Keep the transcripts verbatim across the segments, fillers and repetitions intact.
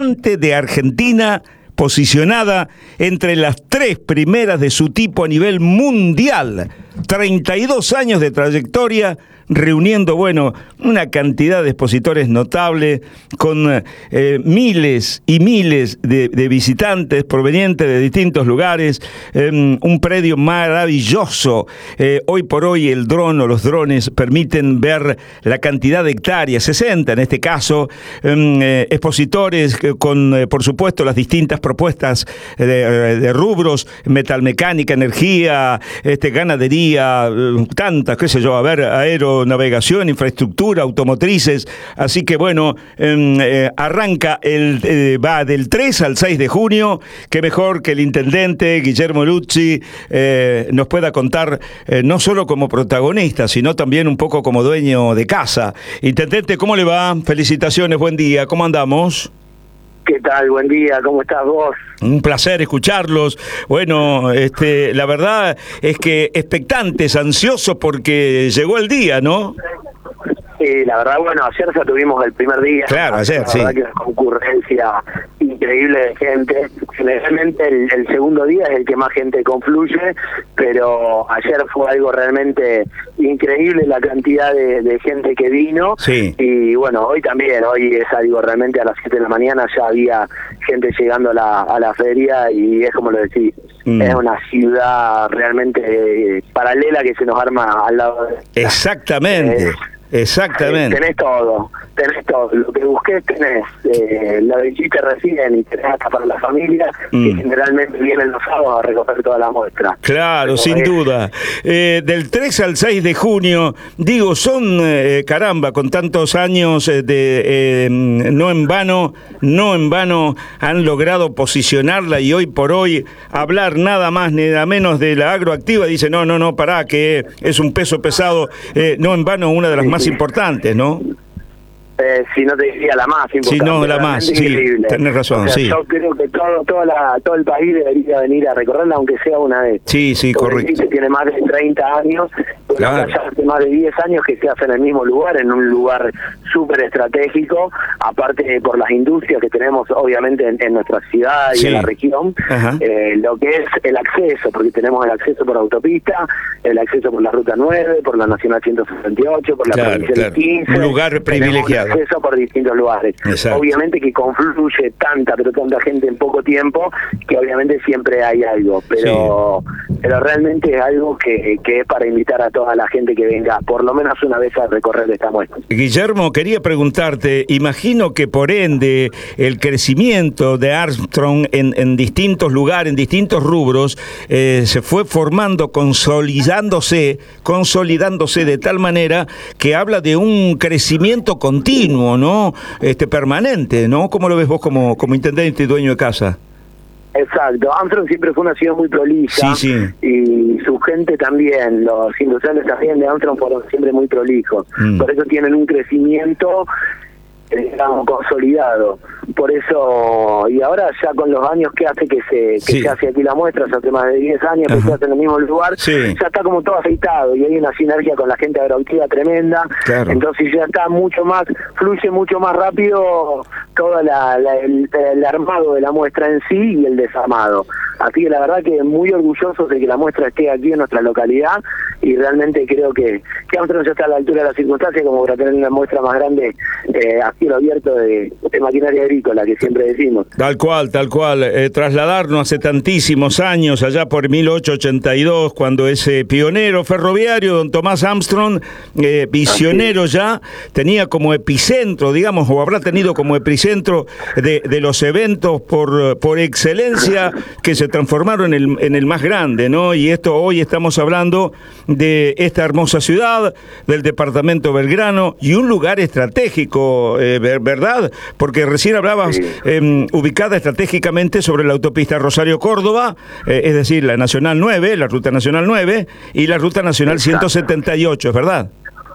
gigante de Argentina, posicionada entre las tres primeras de su tipo a nivel mundial. treinta y dos años de trayectoria, reuniendo, bueno, una cantidad de expositores notable, con eh, miles y miles de, de visitantes provenientes de distintos lugares, eh, un predio maravilloso. Eh, hoy por hoy el dron o los drones permiten ver la cantidad de hectáreas, sesenta en este caso, eh, expositores con, eh, por supuesto, las distintas propuestas de, de rubros, metalmecánica, energía, este, ganadería, eh, tantas, qué sé yo, a ver, aero, navegación, infraestructura, automotrices. Así que bueno, eh, eh, arranca el eh, va del tres al seis de junio. Qué mejor que el intendente Guillermo Lucci eh, nos pueda contar, eh, no solo como protagonista, sino también un poco como dueño de casa. Intendente, ¿cómo le va? Felicitaciones, buen día, ¿cómo andamos? ¿Qué tal? Buen día, ¿cómo estás vos? Un placer escucharlos. Bueno, este, la verdad es que expectantes, ansiosos porque llegó el día, ¿no? Sí, la verdad, bueno, ayer ya tuvimos el primer día. Claro, ayer, la sí. La verdad que una concurrencia increíble de gente. Generalmente el, el segundo día es el que más gente confluye, pero ayer fue algo realmente increíble la cantidad de, de gente que vino. Sí. Y bueno, hoy también, hoy es algo realmente a las siete de la mañana ya había gente llegando a la, a la feria y es como lo decís, mm. es una ciudad realmente eh, paralela que se nos arma al lado de... Exactamente. Eh, Exactamente. Eh, tenés todo, tenés todo. Lo que busques tenés. Eh, la visita reciben y tenés hasta para la familia, mm. que generalmente vienen los sábados a recoger toda la muestra. Claro, Pero sin es... duda. Eh, del tres al seis de junio, digo, son, eh, caramba, con tantos años de, eh, no en vano, no en vano han logrado posicionarla y hoy por hoy hablar nada más ni nada menos de la agroactiva. Dice, no, no, no, pará, que es un peso pesado. Eh, no en vano, una de las sí. más importantes, ¿no? Eh, si no te diría la más importante. Si no, la más, sí, tenés razón, o sea, sí. Yo creo que todo toda la, todo el país debería venir a recorrerla, aunque sea una vez. Sí, sí, porque correcto. Tiene más de treinta años, claro. Ya hace más de diez años que se hace en el mismo lugar, en un lugar súper estratégico, aparte por las industrias que tenemos obviamente en, en nuestra ciudad y sí. en la región, eh, lo que es el acceso, porque tenemos el acceso por autopista, el acceso por la Ruta nueve, por la Nacional ciento sesenta y ocho, por la claro, Provincial claro. quince. Un lugar privilegiado. Acceso por distintos lugares. Exacto. Obviamente que confluye tanta, pero tanta gente en poco tiempo, que obviamente siempre hay algo, pero sí. pero realmente es algo que, que es para invitar a toda la gente que venga, por lo menos una vez a recorrer esta muestra. Guillermo, quería preguntarte, imagino que por ende el crecimiento de Armstrong en, en distintos lugares, en distintos rubros, eh, se fue formando, consolidándose, consolidándose de tal manera que habla de un crecimiento continuo, ¿no? Este, permanente, ¿no? ¿Cómo lo ves vos como, como intendente y dueño de casa? Exacto, Armstrong siempre fue una ciudad muy prolija, sí, sí. y su gente también, los industriales también de Armstrong fueron siempre muy prolijos, mm. por eso tienen un crecimiento, digamos, consolidado. Por eso, y ahora ya con los años que hace que se que sí. se hace aquí la muestra, hace más de diez años que se hace en el mismo lugar, sí. ya está como todo aceitado y hay una sinergia con la gente agroactiva tremenda, claro. entonces ya está mucho más, fluye mucho más rápido todo la, la, el, el armado de la muestra en sí y el desarmado. Así que la verdad que muy orgullosos de que la muestra esté aquí en nuestra localidad y realmente creo que, que Armstrong ya está a la altura de las circunstancias como para tener una muestra más grande eh, a cielo abierto de, de maquinaria agrícola, que siempre decimos. Tal cual, tal cual. Eh, trasladarnos hace tantísimos años, allá por mil ochocientos ochenta y dos, cuando ese pionero ferroviario, don Tomás Armstrong, eh, visionero ya, tenía como epicentro, digamos, o habrá tenido como epicentro de, de los eventos por, por excelencia que se transformaron en el, en el más grande, ¿no? Y esto hoy estamos hablando de esta hermosa ciudad, del departamento Belgrano, y un lugar estratégico, eh, ¿verdad? Porque recién hablabas, sí. eh, ubicada estratégicamente sobre la autopista Rosario-Córdoba, eh, es decir, la Nacional nueve, la Ruta Nacional nueve, y la Ruta Nacional ciento setenta y ocho, ¿es verdad?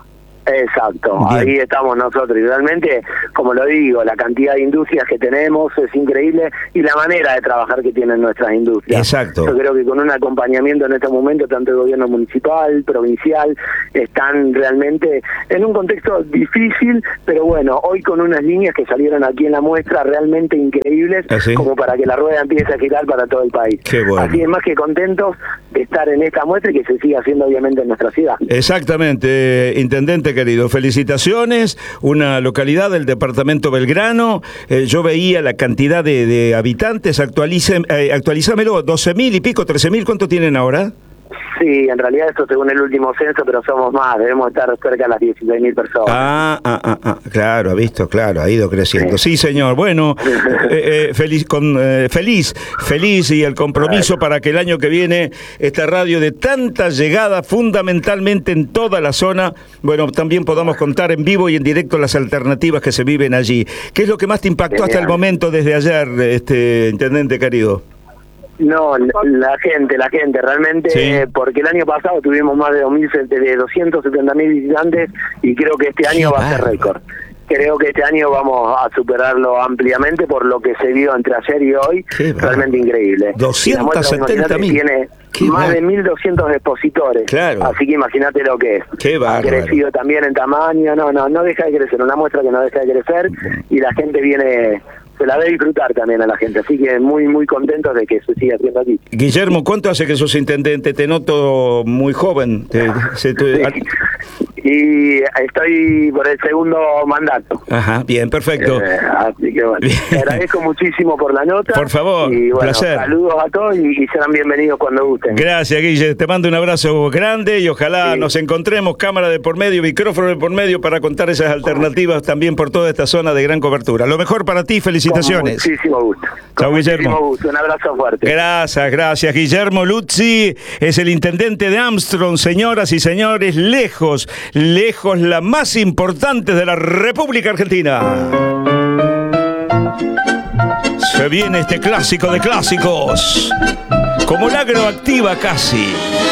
Exacto, Bien. ahí estamos nosotros y realmente, como lo digo, la cantidad de industrias que tenemos es increíble y la manera de trabajar que tienen nuestras industrias. Exacto. Yo creo que con un acompañamiento en este momento, tanto el gobierno municipal, provincial, están realmente en un contexto difícil, pero bueno, hoy con unas líneas que salieron aquí en la muestra realmente increíbles, ¿Ah, sí? como para que la rueda empiece a girar para todo el país. Qué bueno. Así es, más que contentos de estar en esta muestra y que se siga haciendo obviamente en nuestra ciudad. Exactamente, eh, intendente querido, felicitaciones, una localidad del departamento Belgrano, eh, yo veía la cantidad de, de habitantes, actualice, eh, actualízamelo, doce mil y pico, trece mil, ¿cuánto tienen ahora? Sí, en realidad esto según el último censo, pero somos más, debemos estar cerca de las dieciséis mil personas. Ah, ah, ah, ah, claro, ha visto, claro, ha ido creciendo. Sí, señor, bueno, eh, eh, feliz, con, eh, feliz, feliz y el compromiso para que el año que viene esta radio de tanta llegada, fundamentalmente en toda la zona, bueno, también podamos contar en vivo y en directo las alternativas que se viven allí. ¿Qué es lo que más te impactó hasta el momento desde ayer, este intendente querido? No, la gente, la gente, realmente, Sí. eh, porque el año pasado tuvimos más de, dos mil, de doscientos setenta mil visitantes y creo que este año Qué va a ser bárbaro. récord. Creo que este año vamos a superarlo ampliamente por lo que se vio entre ayer y hoy, Qué bárbaro. realmente increíble. doscientos setenta mil. Y la muestra, imagínate, Qué tiene más bárbaro. de mil doscientos expositores, Claro. así que imagínate lo que es. Qué Ha bárbaro. crecido también en tamaño, no, no, no deja de crecer, una muestra que no deja de crecer y la gente viene... se la ve disfrutar también a la gente, así que muy muy contentos de que se siga haciendo aquí. Guillermo, ¿cuánto hace que sos intendente? Te noto muy joven. Te- se te- Sí. Y estoy por el segundo mandato. Ajá, bien, perfecto. Eh, así que bueno, Bien. te agradezco muchísimo por la nota. Por favor, y bueno, placer. saludos a todos y, y serán bienvenidos cuando gusten. Gracias, Guille. Te mando un abrazo grande y ojalá Sí. nos encontremos, cámara de por medio, micrófono de por medio, para contar esas alternativas también por toda esta zona de gran cobertura. Lo mejor para ti, felicitaciones. Con muchísimo gusto. Chao, Con Guillermo. muchísimo gusto. Un abrazo fuerte. Gracias, gracias. Guillermo Luzzi es el intendente de Armstrong, señoras y señores, lejos, lejos la más importante de la República Argentina. Se viene este clásico de clásicos, como la agroactiva casi.